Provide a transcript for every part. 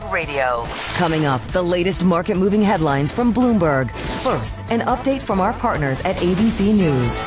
Bloomberg Radio. Coming up, the latest market-moving headlines from Bloomberg. First, an update from our partners at ABC News.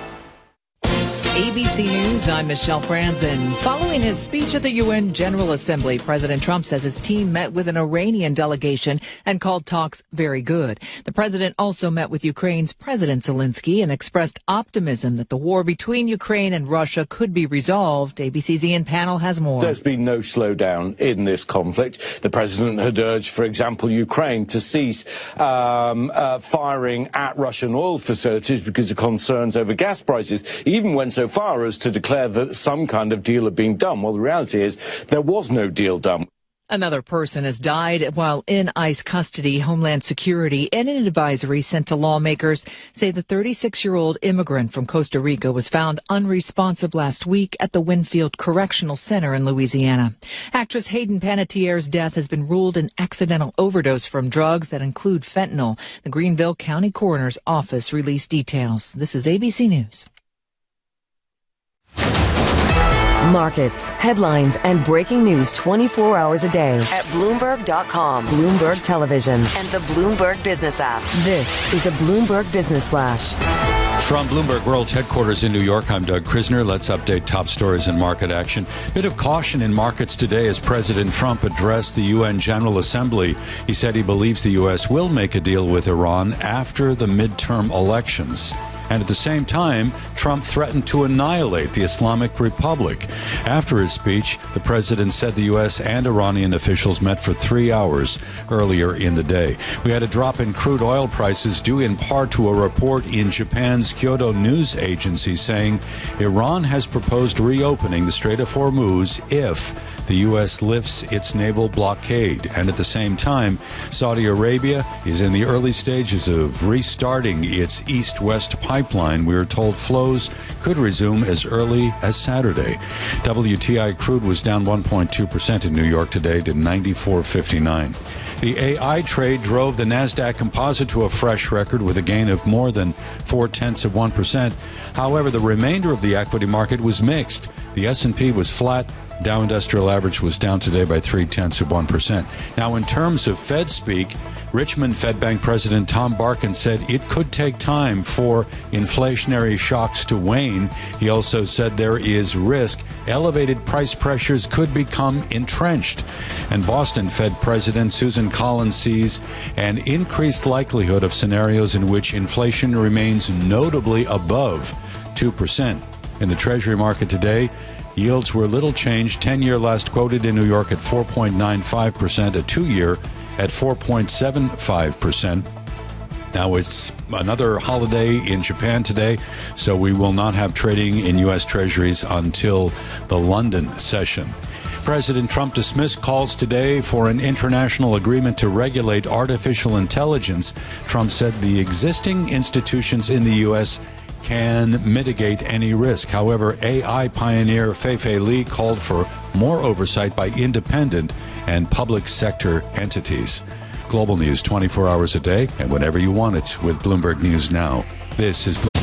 ABC News, I'm Michelle Franzen. Following his speech at the UN General Assembly, President Trump says his team met with an Iranian delegation and called talks very good. The president also met with Ukraine's President Zelensky and expressed optimism that the war between Ukraine and Russia could be resolved. ABC's Ian Pannell has more. There's been no slowdown in this conflict. The president had urged, for example, Ukraine to cease firing at Russian oil facilities because of concerns over gas prices, even went so far as to declare that some kind of deal had been done. Well, the reality is there was no deal done. Another person has died while in ICE custody. Homeland Security and an advisory sent to lawmakers say the 36-year-old immigrant from Costa Rica was found unresponsive last week at the Winfield Correctional Center in Louisiana. Actress Hayden Panettiere's death has been ruled an accidental overdose from drugs that include fentanyl. The Greenville County Coroner's Office released details. This is ABC News. Markets, headlines, and breaking news 24 hours a day At Bloomberg.com. Bloomberg Television And the Bloomberg Business app. This is a Bloomberg Business Flash. From Bloomberg World Headquarters in New York, I'm Doug Krisner. Let's update top stories and market action. Bit of caution in markets today as President Trump addressed the UN General Assembly. He said he believes the U.S. will make a deal with Iran after the midterm elections. And at the same time, Trump threatened to annihilate the Islamic Republic. After his speech, the president said the U.S. and Iranian officials met for 3 hours earlier in the day. We had a drop in crude oil prices due in part to a report in Japan's Kyodo News Agency saying Iran has proposed reopening the Strait of Hormuz if the U.S. lifts its naval blockade. And at the same time, Saudi Arabia is in the early stages of restarting its east-west pipeline. We are told flows could resume as early as Saturday. WTI crude was down 1.2% in New York today to 94.59. The AI trade drove the NASDAQ composite to a fresh record with a gain of more than 0.4%. However, the remainder of the equity market was mixed. The S&P was flat. Dow Industrial Average was down today by 0.3%. Now, in terms of Fed speak, Richmond Fed Bank President Tom Barkin said it could take time for inflationary shocks to wane. He also said there is risk elevated price pressures could become entrenched. And Boston Fed President Susan Collins sees an increased likelihood of scenarios in which inflation remains notably above 2%. In the Treasury market today, yields were little changed. 10-year last quoted in New York at 4.95%, a 2-year at 4.75%. Now it's another holiday in Japan today, so we will not have trading in U.S. Treasuries until the London session. President Trump dismissed calls today for an international agreement to regulate artificial intelligence. Trump said the existing institutions in the U.S. can mitigate any risk. However, AI pioneer Fei-Fei Li called for more oversight by independent and public sector entities. Global news 24 hours a day and whenever you want it with Bloomberg News Now. This is